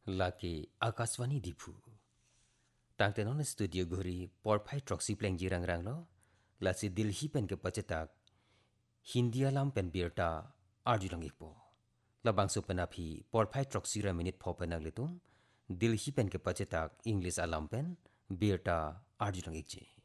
laki akaswani dipu tangtenon studio guri porphai troxy pleng jirang rang lo lasi dilhi pen ke pacetak hindia lam pen birta arjurang ikpo labang so penapi porphai troxy ra minute pho penang letum dilhi pen ke pacetak english alam pen birta arjurang ikje